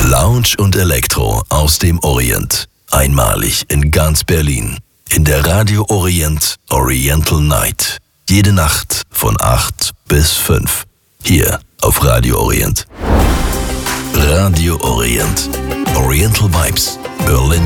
Lounge und Elektro aus dem Orient. Einmalig in ganz Berlin. In der Radio Orient Oriental Night. Jede Nacht von 8 bis 5. Hier auf Radio Orient. Radio Orient. Oriental Vibes. Berlin.